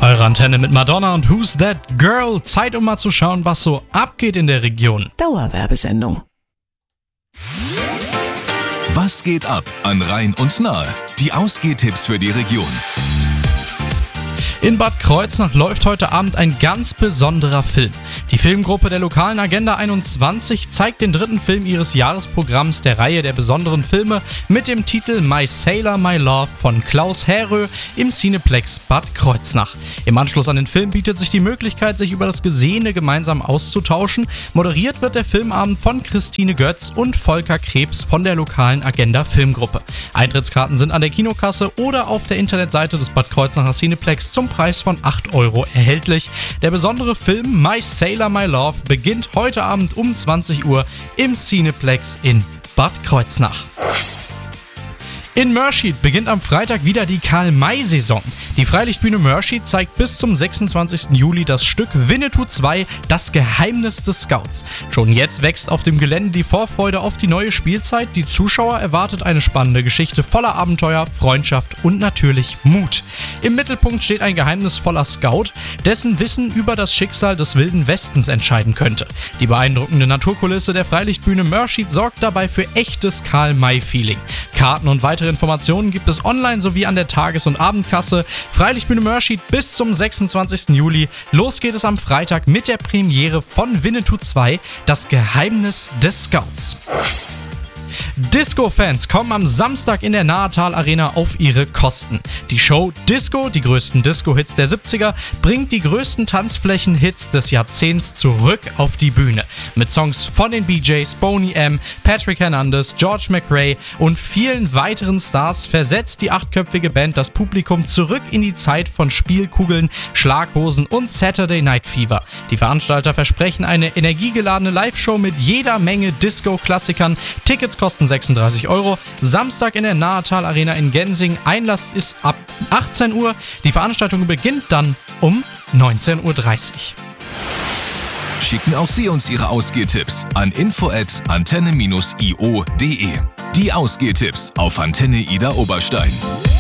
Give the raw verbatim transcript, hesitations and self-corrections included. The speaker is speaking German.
Eure Antenne mit Madonna und Who's That Girl? Zeit, um mal zu schauen, was so abgeht in der Region. Dauerwerbesendung. Was geht ab an Rhein und Nahe? Die Ausgehtipps für die Region. In Bad Kreuznach läuft heute Abend ein ganz besonderer Film. Die Filmgruppe der lokalen Agenda einundzwanzig zeigt den dritten Film ihres Jahresprogramms der Reihe der besonderen Filme mit dem Titel My Sailor, My Love von Klaus Härö im Cineplex Bad Kreuznach. Im Anschluss an den Film bietet sich die Möglichkeit, sich über das Gesehene gemeinsam auszutauschen. Moderiert wird der Filmabend von Christine Götz und Volker Krebs von der lokalen Agenda Filmgruppe. Eintrittskarten sind an der Kinokasse oder auf der Internetseite des Bad Kreuznacher Cineplex zum Preis von acht Euro erhältlich. Der besondere Film My Sailor, My Love beginnt heute Abend um zwanzig Uhr im Cineplex in Bad Kreuznach. In Mörschid beginnt am Freitag wieder die Karl-May-Saison. Die Freilichtbühne Mörschid zeigt bis zum sechsundzwanzigsten Juli das Stück Winnetou zwei, das Geheimnis des Scouts. Schon jetzt wächst auf dem Gelände die Vorfreude auf die neue Spielzeit. Die Zuschauer erwartet eine spannende Geschichte voller Abenteuer, Freundschaft und natürlich Mut. Im Mittelpunkt steht ein geheimnisvoller Scout, dessen Wissen über das Schicksal des Wilden Westens entscheiden könnte. Die beeindruckende Naturkulisse der Freilichtbühne Mörschid sorgt dabei für echtes Karl-May-Feeling. Karten und weitere Informationen gibt es online sowie an der Tages- und Abendkasse. Freilichtbühne Mörschid bis zum sechsundzwanzigsten Juli. Los geht es am Freitag mit der Premiere von Winnetou zwei, das Geheimnis des Scouts. Disco-Fans kommen am Samstag in der Nahetal Arena auf ihre Kosten. Die Show Disco, die größten Disco-Hits der siebziger, bringt die größten Tanzflächen-Hits des Jahrzehnts zurück auf die Bühne. Mit Songs von den B Js Boney M, Patrick Hernandez, George McRae und vielen weiteren Stars versetzt die achtköpfige Band das Publikum zurück in die Zeit von Spielkugeln, Schlaghosen und Saturday Night Fever. Die Veranstalter versprechen eine energiegeladene Live-Show mit jeder Menge Disco-Klassikern. Tickets kosten sechsunddreißig Euro. Samstag in der Nahetal Arena in Gensing. Einlass ist ab achtzehn Uhr. Die Veranstaltung beginnt dann um neunzehn Uhr dreißig. Schicken auch Sie uns Ihre Ausgehtipps an info at antenne dash i o punkt de. Die Ausgehtipps auf Antenne Ida Oberstein.